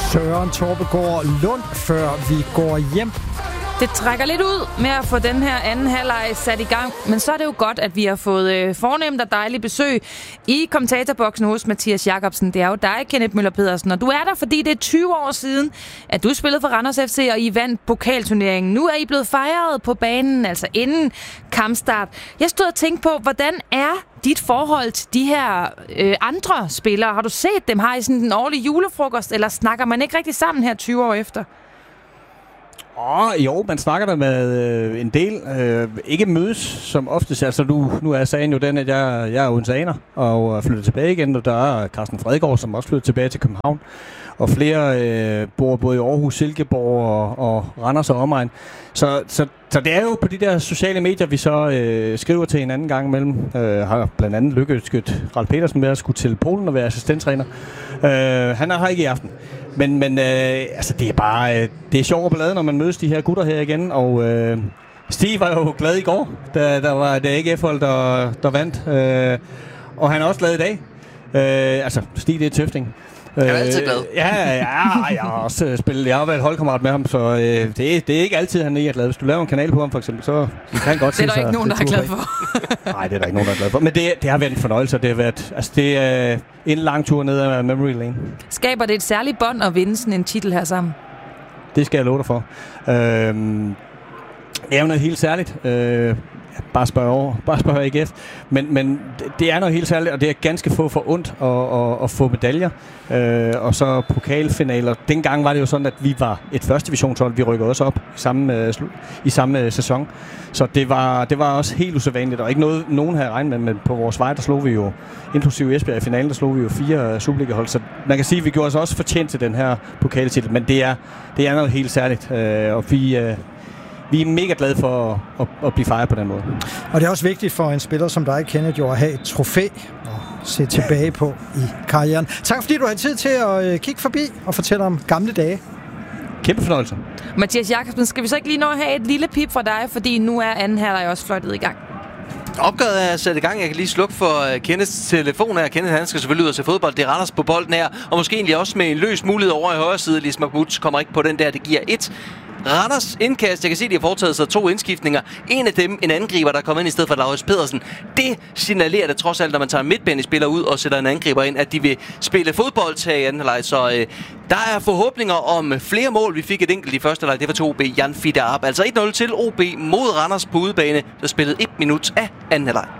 Søren Torbegaard Lund, før vi går hjem. Det trækker lidt ud med at få den her anden halvleg sat i gang, men så er det jo godt, at vi har fået fornemt og dejligt besøg i kommentatorboksen hos Mathias Jakobsen. Det er jo dig, Kenneth Møller Pedersen, og du er der, fordi det er 20 år siden, at du spillede for Randers FC, og I vandt pokalturneringen. Nu er I blevet fejret på banen, altså inden kampstart. Jeg stod og tænkte på, hvordan er dit forhold til de her andre spillere? Har du set dem? Har I sådan en årlig julefrokost, eller snakker man ikke rigtig sammen her 20 år efter? Jo, man snakker der med en del. Ikke mødes som oftest. Altså nu er sagen jo den, at jeg er odenseaner og er flyttet tilbage igen. Og der er Carsten Fredgaard, som også flyttet tilbage til København. Og flere bor både i Aarhus, Silkeborg og Randers og omegn. Så det er jo på de der sociale medier, vi så skriver til en anden gang imellem. Har blandt andet lykkeønsket Ralf Petersen med at skulle til Polen og være assistenttræner. Han er her ikke i aften. Men altså det er bare det er sjovt at ballade, når man mødes de her gutter her igen. Og Stig var jo glad i går, da der var det AGF-hold, der vandt. Og han er også glad i dag. Altså Stig, det er Tøfting. Jeg er altid glad. Jeg har også spillet. Jeg har været holdkammerat med ham, så det er ikke altid, han er glad. Hvis du laver en kanal på ham, for eksempel, så kan han godt se sig. Det er der ikke nogen, der er glad for. Nej, det er der ikke nogen, der er glad for. Men det har været en fornøjelse. Det er en lang tur ned ad Memory Lane. Skaber det et særligt bånd at vinde sådan en titel her sammen? Det skal jeg love dig for. Det er jo noget helt særligt. Bare spørg AGF. Men det er noget helt særligt, og det er ganske få for ondt at få medaljer. Og så pokalfinaler. Dengang var det jo sådan, at vi var et første divisionshold. Vi rykkede også op i samme sæson. Så det var også helt usædvanligt, og ikke nogen havde regnet med. Men på vores vej, der slog vi jo, inklusive Esbjerg i finalen, der slog vi jo 4 Superliga-hold. Så man kan sige, at vi gjorde os også fortjent til den her pokaltitel. Men det er noget helt særligt. Og vi er mega glade for at blive fejret på den måde. Og det er også vigtigt for en spiller som dig, Kenneth, jo at have et trofæ at se tilbage på i karrieren. Tak fordi du har tid til at kigge forbi og fortælle om gamle dage. Kæmpe fornøjelse. Mathias Jakobsen, skal vi så ikke lige nå at have et lille pip fra dig, fordi nu er anden halvleg også fløjtet i gang? Opgøret er sat i gang. Jeg kan lige slukke for Kenneths telefon her. Kenneth, han skal selvfølgelig ud og se fodbold. Det er Randers på bolden her. Og måske egentlig også med en løs mulighed over i højre side. Lis Mahmoud kommer ikke på den der. Det giver 1. Randers indkast. Jeg kan se, at de har foretaget sig 2 indskiftninger. En af dem, en angriber, der er kommet ind i stedet for Laurits Pedersen. Det signalerer det trods alt, når man tager en midtbanespiller ud og sætter en angriber ind, at de vil spille fodbold her i anden halvleg. Så der er forhåbninger om flere mål. Vi fik et enkelt i første halvleg. Det var til OB. Jan Fidarab. Altså 1-0 til OB mod Randers på udebane, der spillede 1 minut af anden halvleg.